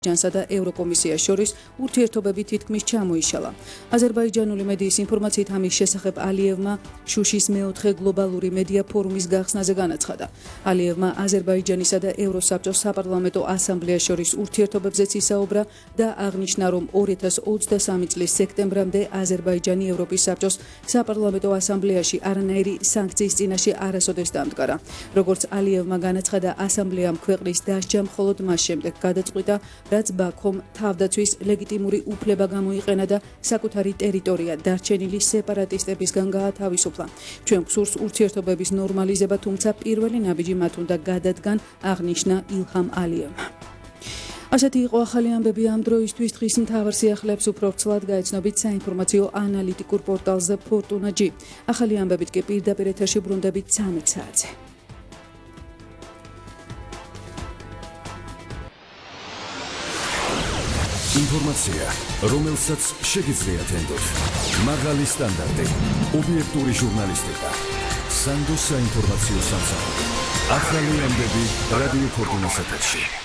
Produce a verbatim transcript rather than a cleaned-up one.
აზერბაიჯანსა და ევროკომისიას შორის ურთიერთობები თითქმის ჩამოიშალა. აზერბაიჯანული მედიის ინფორმაციით ამის შესახებ ალიევმა შუშის მეოთხე გლობალური მედია ფორუმის გახსნაზე განაცხადა. ალიევმა აზერბაიჯანისა და ევროსაბჭოს საპარლამენტო ასამბლეას შორის ურთიერთობებზეც ისაუბრა და აღნიშნა, რომ ორი ათას ოცდასამი წლის სექტემბრამდე აზერბაიჯანი ევროპის საბჭოს საპარლამენტო ასამბლეაში არანაირი სანქციის წინაშე არასოდეს დამდგარა. როგორც ალიევმა განაცხადა, ასამბლეამ ქვეყნის დასჯა მხოლოდ მას შემდეგ გადაწყვიტა, რაც ბაქომ თავდაცვის ლეგიტიმური უფლება გამოიყენა და საკუთარი ტერიტორია დარჩენილი სეპარატისტებისგან გაათავისუფლა. ჩვენ გვსურს ურთიერთობების ნორმალიზება, თუმცა პირველი ნაბიჯი მათ უნდა გადადგან, აღნიშნა ილჰამ ალიევმა. ასეთი იყო ახალი ამბები ამ დროისთვის. დღის მთავარ სიახლეებს უფრო ვრცლად გაეცნობით საინფორმაციო ანალიტიკურ პორტალზე ფორტუნა ჯი. ახალი ამბებით კი პირდაპირ ეთერში ბრუნდებით ცამეტ საათზე. ინფორმაცია, რომელსაც შეგიძლიათ ენდოთ. მაღალი სტანდარტი, ობიექტური ჟურნალისტიკა. სანდოს საინფორმაციო სამსახური. ახალი ამბები რადიო ფორტუნას ეთერში.